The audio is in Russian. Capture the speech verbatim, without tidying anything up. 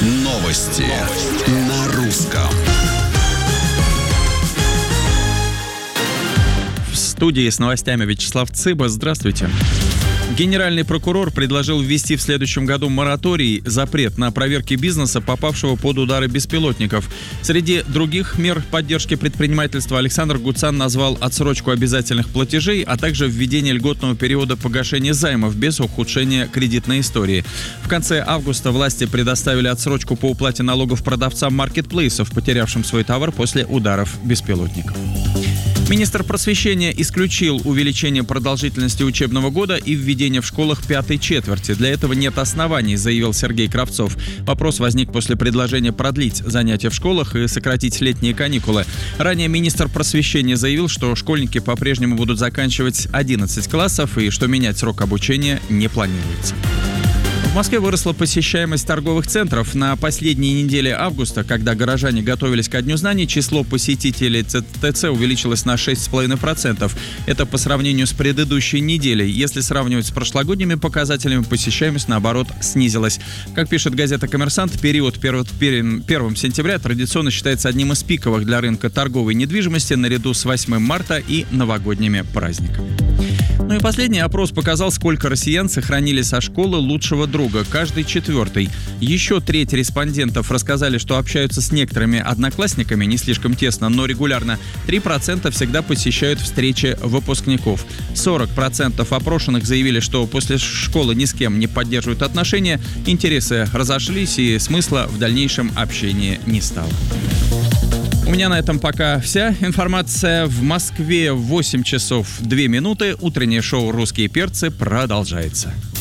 Новости на русском. В студии с новостями Вячеслав Цыба. Здравствуйте. Генеральный прокурор предложил ввести в следующем году мораторий, запрет на проверки бизнеса, попавшего под удары беспилотников. Среди других мер поддержки предпринимательства Александр Гуцан назвал отсрочку обязательных платежей, а также введение льготного периода погашения займов без ухудшения кредитной истории. В конце августа власти предоставили отсрочку по уплате налогов продавцам маркетплейсов, потерявшим свой товар после ударов беспилотников. Министр просвещения исключил увеличение продолжительности учебного года и введение в школах пятой четверти. Для этого нет оснований, заявил Сергей Кравцов. Вопрос возник после предложения продлить занятия в школах и сократить летние каникулы. Ранее министр просвещения заявил, что школьники по-прежнему будут заканчивать одиннадцать классов и что менять срок обучения не планируется. В Москве выросла посещаемость торговых центров. На последней неделе августа, когда горожане готовились ко Дню знаний, число посетителей ТЦ увеличилось на шесть целых пять десятых процента. Это по сравнению с предыдущей неделей. Если сравнивать с прошлогодними показателями, посещаемость, наоборот, снизилась. Как пишет газета «Коммерсант», период первого сентября традиционно считается одним из пиковых для рынка торговой недвижимости наряду с восьмым марта и новогодними праздниками. Ну и последний опрос показал, сколько россиян сохранили со школы лучшего друга. Каждый четвертый. Еще треть респондентов рассказали, что общаются с некоторыми одноклассниками, не слишком тесно, но регулярно. три процента всегда посещают встречи выпускников. сорок процентов опрошенных заявили, что после школы ни с кем не поддерживают отношения, интересы разошлись и смысла в дальнейшем общении не стало. У меня на этом пока вся информация. В Москве восемь часов две минуты. Утреннее шоу «Русские перцы» продолжается.